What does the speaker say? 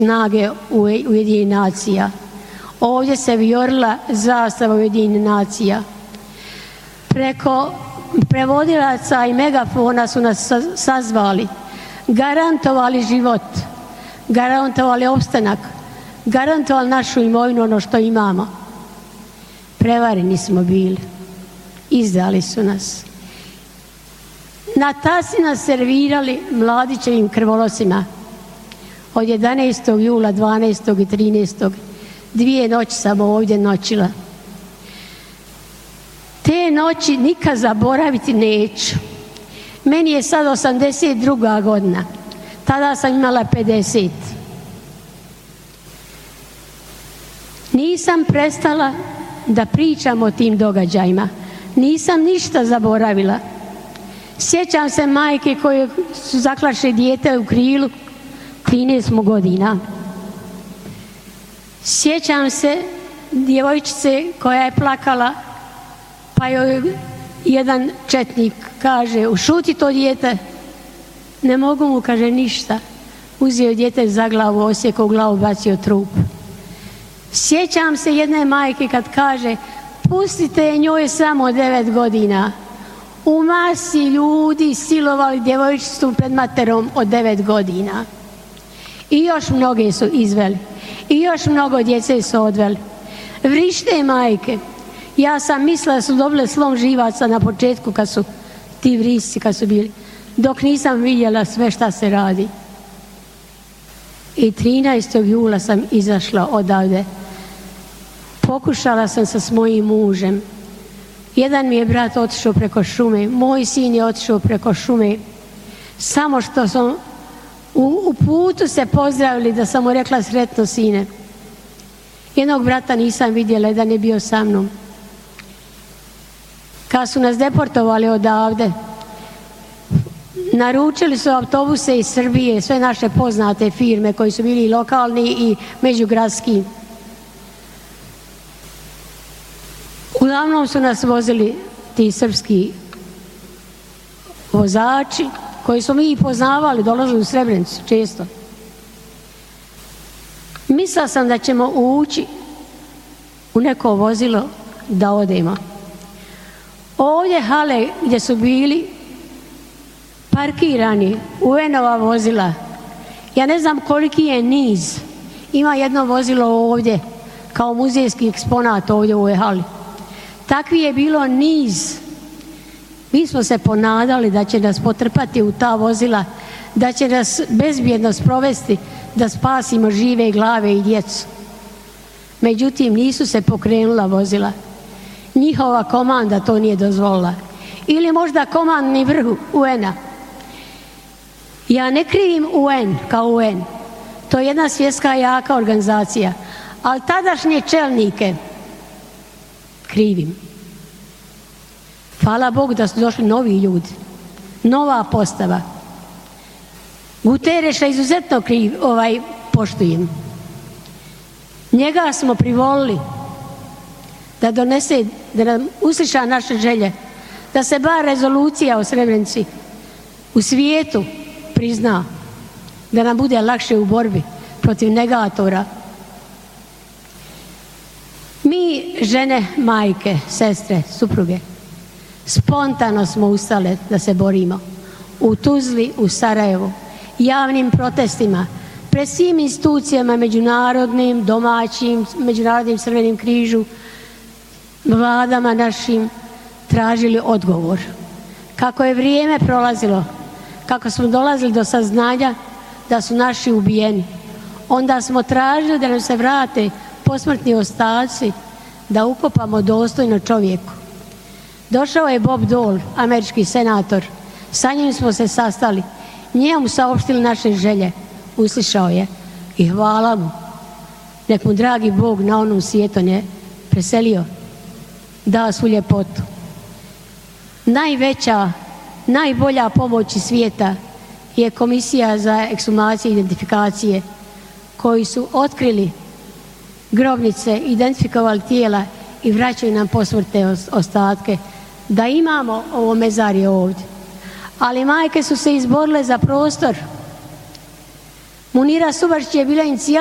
snage Ujedinjenih nacija. Ovdje se vijorila zastava Ujedinjenih nacija. Preko prevodilaca i megafona su nas sazvali, garantovali život, garantovali opstanak, garantovali našu imovinu, ono što imamo. Prevareni smo bili. Izdali su nas. Na tasi nas servirali Mladićevim krvolosima. Od 11. jula, 12. i 13. 2 noći sam ovdje noćila. Te noći nikad zaboraviti neću. Meni je sad 82. godina. Tada sam imala 50. Nisam prestala da pričam o tim događajima. Nisam ništa zaboravila. Sjećam se majke koje su zaklašle dijete u krilu, 13 godina. Sjećam se djevojčice koja je plakala, pa joj jedan četnik kaže, ušuti to dijete. Ne mogu mu, kaže, ništa. Uzeo dijete za glavu, osjekao glavu, bacio trup. Sjećam se jedne majke kad kaže, pustite, njoj samo 9 godina. U masi ljudi silovali djevojčicu pred materom od 9 godina. I još mnoge su izveli. I još mnogo djece su odveli. Vrište majke. Ja sam mislila da su dobile slom živaca na početku kad su ti vrisci kad su bili. Dok nisam vidjela sve šta se radi. I 13. jula sam izašla odavde. Pokušala sam sa mojim mužem. Jedan mi je brat otišao preko šume. Moj sin je otišao preko šume. Samo što sam u putu se pozdravili da sam mu rekla sretno sine. Jednog brata nisam vidjela, jedan je bio sa mnom. Kad su nas deportovali odavde, naručili su autobuse iz Srbije, sve naše poznate firme koji su bili lokalni i međugradski. Uglavnom su nas vozili ti srpski vozači koji su mi poznavali, dolazili u Srebrenicu često. Mislila sam da ćemo ući u neko vozilo da odemo. Ovdje hale gdje su bili parkirani UN-ova vozila, ja ne znam koliki je niz. Ima jedno vozilo ovdje kao muzejski eksponat ovdje u ovoj hali. Takvi je bilo niz. Mi smo se ponadali da će nas potrpati u ta vozila, da će nas bezbjedno sprovesti, da spasimo žive glave i djecu. Međutim, nisu se pokrenula vozila. Njihova komanda to nije dozvolila. Ili možda komandni vrh UN-a. Ja ne krivim UN kao UN. To je jedna svjetska jaka organizacija. Ali tadašnje čelnike krivim. Hvala Bogu da su došli novi ljudi. Nova postava. Gutereša izuzetno poštujem. Njega smo privolili da donese, da nam usliša naše želje, da se bar rezolucija o Srebrenici u svijetu prizna, da nam bude lakše u borbi protiv negatora. Mi, žene, majke, sestre, supruge, spontano smo ustale da se borimo. U Tuzli, u Sarajevu, javnim protestima, pred svim institucijama međunarodnim, domaćim, međunarodnim Crvenim križu, vladama našim, tražili odgovor. Kako je vrijeme prolazilo, kako smo dolazili do saznanja da su naši ubijeni, onda smo tražili da nam se vrate posmrtni ostaci, da ukopamo dostojno čovjeku. Došao je Bob Dole, američki senator. Sa njim smo se sastali. Njemu saopštili naše želje. Uslišao je i hvala mu. Nek mu dragi Bog na onom svijetu ne preselio. Dao svu ljepotu. Najveća, najbolja pomoć iz svijeta je komisija za ekshumacije i identifikacije koji su otkrili grobnice, identifikovali tijela i vraćaju nam posmrtne ostatke da imamo ovo mezarje ovdje. Ali majke su se izborile za prostor. Munira Subašić je bila inicijator